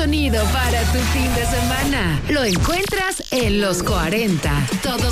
sonido para tu fin de semana. Lo encuentras en Los 40. Todos